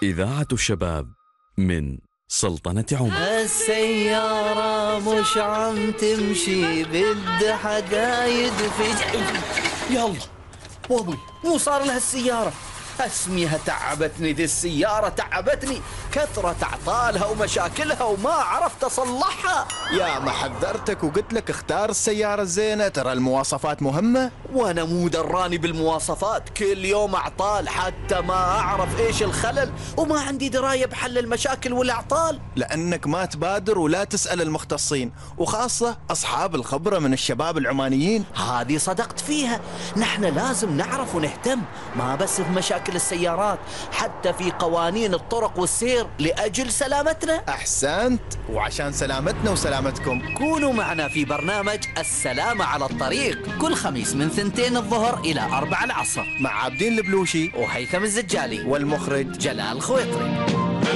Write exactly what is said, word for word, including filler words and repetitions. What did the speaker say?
إذاعة الشباب من سلطنة عمان. السيارة مش عم تمشي، بد حدا يدفج. يلا بابي، مو صار لها السيارة. اسميها تعبتني ذي السيارة، تعبتني كثرة اعطالها ومشاكلها وما عرفت اصلحها. يا ما حذرتك وقلت لك اختار السيارة الزينة، ترى المواصفات مهمة. وانا مو دراني بالمواصفات، كل يوم اعطال حتى ما اعرف ايش الخلل، وما عندي دراية بحل المشاكل والاعطال. لانك ما تبادر ولا تسأل المختصين، وخاصة اصحاب الخبرة من الشباب العمانيين. هذه صدقت فيها، نحن لازم نعرف ونهتم، ما بس في مشاكل السيارات، حتى في قوانين الطرق والسير لأجل سلامتنا. أحسنت، وعشان سلامتنا وسلامتكم كونوا معنا في برنامج السلامة على الطريق كل خميس من ثنتين الظهر إلى أربع العصر مع عابدين البلوشي وهيثم الزجالي والمخرج جلال خويطري.